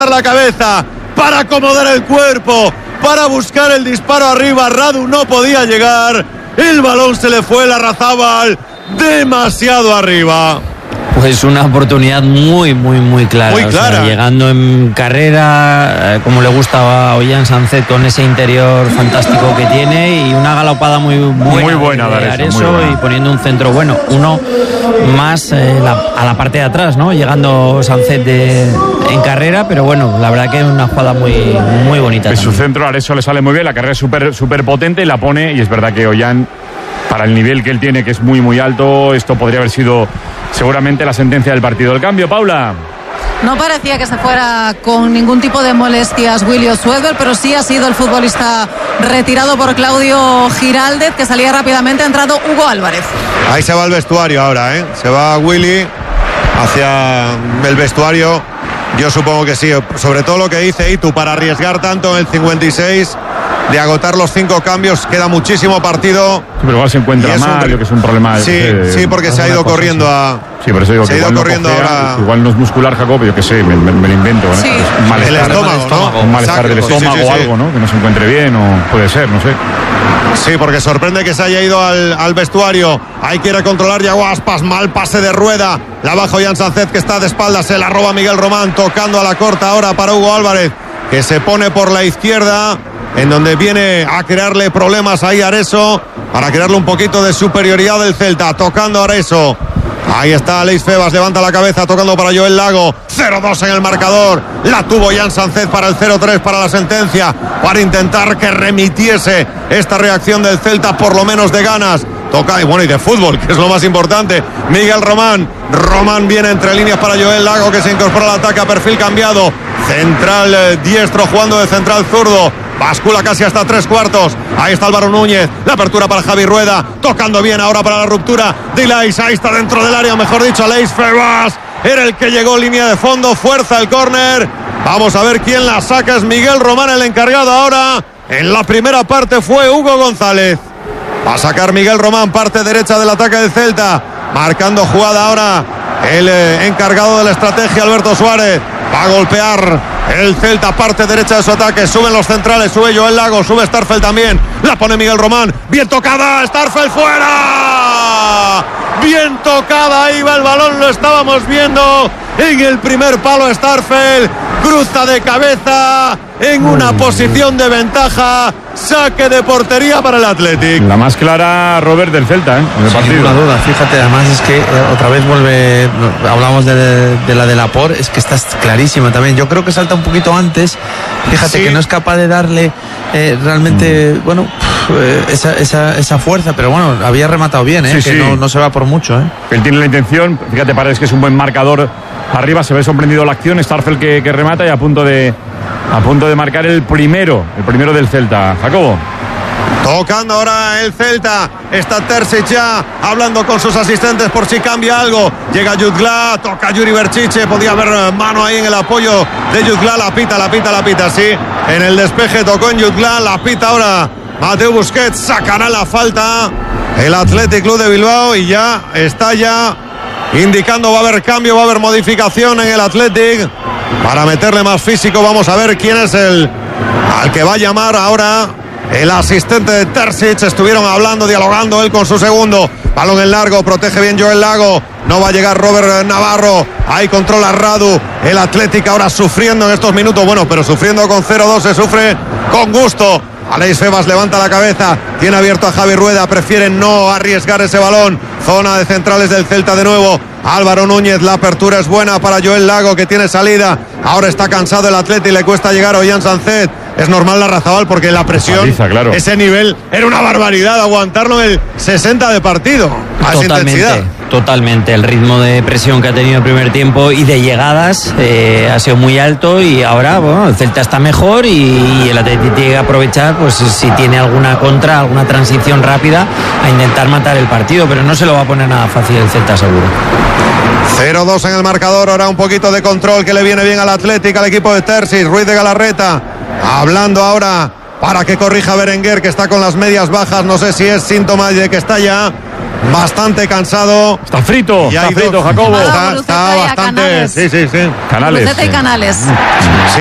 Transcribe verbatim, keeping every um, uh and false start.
la cabeza, para acomodar el cuerpo, para buscar el disparo arriba. Radu no podía llegar, el balón se le fue, Larrazábal demasiado arriba. Pues una oportunidad muy, muy, muy clara. Muy clara. O sea, llegando en carrera, eh, como le gusta a Ollán Sánchez, con ese interior fantástico que tiene, y una galopada muy buena, muy buena de Areso, Areso, muy buena. Y poniendo un centro bueno, uno más eh, la, a la parte de atrás, ¿no? Llegando Sánchez de, en carrera, pero bueno, la verdad que es una jugada muy, muy bonita. Pues su también. centro a Areso le sale muy bien, la carrera es súper súper potente, la pone, y es verdad que Ollán, para el nivel que él tiene, que es muy, muy alto, esto podría haber sido seguramente la sentencia del partido. El cambio, Paula. No parecía que se fuera con ningún tipo de molestias Willy Osuelver, pero sí ha sido el futbolista retirado por Claudio Giraldez, que salía rápidamente. Ha entrado Hugo Álvarez. Ahí se va el vestuario ahora, ¿eh? Se va Willy hacia el vestuario. Yo supongo que sí, sobre todo lo que dice Itu, para arriesgar tanto en el cincuenta y seis, de agotar los cinco cambios, queda muchísimo partido. Pero igual se encuentra mal, un... que es un problema. Sí, eh, sí, porque se ha ido corriendo sí. a. Sí, por eso digo se que ha ido igual corriendo no cojea, ahora. Igual no es muscular, Jacob, yo qué sé, me, me, me lo invento, ¿no? Sí. Un malestar, el estómago, ¿no? Un malestar del estómago sí, sí, sí, o algo, ¿no? Que no se encuentre bien, o puede ser, no sé. Sí, porque sorprende que se haya ido al, al vestuario. Ahí quiere controlar Yago Aspas. Mal pase de Rueda. La baja Ollán Sánchez, que está de espaldas. Se la roba Miguel Román. Tocando a la corta ahora para Hugo Álvarez, que se pone por la izquierda, en donde viene a crearle problemas ahí a Areso, para crearle un poquito de superioridad del Celta. Tocando a Areso. Ahí está Aleix Febas, levanta la cabeza, tocando para Joel Lago. cero dos en el marcador. La tuvo Ollán Sánchez para el cero tres, para la sentencia, para intentar que remitiese esta reacción del Celta, por lo menos de ganas. Toca, y bueno, y de fútbol, que es lo más importante. Miguel Román. Román viene entre líneas para Joel Lago, que se incorpora al ataque a perfil cambiado. Central eh, diestro jugando de central zurdo. Bascula casi hasta tres cuartos. Ahí está Álvaro Núñez. La apertura para Javi Rueda. Tocando bien ahora para la ruptura de Ilais. Ahí está dentro del área, mejor dicho, Aleix Febas. Era el que llegó línea de fondo. Fuerza el córner. Vamos a ver quién la saca. Es Miguel Román el encargado ahora. En la primera parte fue Hugo González. Va a sacar Miguel Román, parte derecha del ataque del Celta. Marcando jugada ahora el eh, encargado de la estrategia, Alberto Suárez. Va a golpear el Celta, parte derecha de su ataque. Suben los centrales, sube Joel Lago, sube Starfel también. La pone Miguel Román. Bien tocada, Starfel fuera. Bien tocada, ahí va el balón, lo estábamos viendo. En el primer palo Starfel cruza de cabeza en una posición de ventaja. Saque de portería para el Athletic. La más clara, Robert, del Celta, ¿eh? En el Sin partido. ninguna duda, fíjate, además es que eh, otra vez vuelve, hablamos de, de la de Laporte, es que está clarísima también. Yo creo que salta un poquito antes, fíjate sí. que no es capaz de darle eh, realmente, mm. bueno, eh, esa, esa, esa fuerza, pero bueno, había rematado bien, ¿eh? Sí, que sí. No, no se va por mucho. ¿eh? Él tiene la intención, fíjate, parece que es un buen marcador. Arriba se ve sorprendido la acción, Starfel que, que remata y a punto de a punto de marcar el primero, el primero del Celta. Jacobo. Tocando ahora el Celta. Está Terzic ya hablando con sus asistentes por si cambia algo. Llega Jutgla, toca Yuri Berchiche. Podía haber mano ahí en el apoyo de Jutgla. La pita, la pita, la pita, sí. En el despeje tocó en Jutgla. La pita ahora Mateu Busquets. Sacará la falta el Athletic Club de Bilbao y ya está ya indicando va a haber cambio, va a haber modificación en el Athletic para meterle más físico. Vamos a ver quién es el al que va a llamar ahora el asistente de Terzic. Estuvieron hablando, dialogando él con su segundo. Balón en largo, protege bien Joel Lago. No va a llegar Robert Navarro. Ahí controla Radu. El Athletic ahora sufriendo en estos minutos. Bueno, pero sufriendo con cero dos se sufre con gusto. Aleix Febas levanta la cabeza, tiene abierto a Javi Rueda, prefieren no arriesgar ese balón. Zona de centrales del Celta de nuevo. Álvaro Núñez, la apertura es buena para Joel Lago, que tiene salida. Ahora está cansado el Atleti y le cuesta llegar a Ollán Sánchez. Es normal Larrazábal porque la presión, Paliza, claro. Ese nivel era una barbaridad, aguantarlo en el sesenta de partido a esa intensidad. Totalmente, el ritmo de presión que ha tenido el primer tiempo y de llegadas eh, ha sido muy alto y ahora bueno, el Celta está mejor y, y el Atlético tiene que aprovechar, pues si tiene alguna contra, alguna transición rápida, a intentar matar el partido, pero no se lo va a poner nada fácil el Celta, seguro. cero dos en el marcador, ahora un poquito de control que le viene bien al Atlético, al equipo de Terzic. Ruiz de Galarreta hablando ahora para que corrija Berenguer, que está con las medias bajas, no sé si es síntoma de que está ya bastante cansado. Está frito, Y está ha ido- frito, Jacobo. Está- Está, Guruceta está y a bastante. Canales. Sí, sí, sí. Canales. Guruceta y Canales. Sí,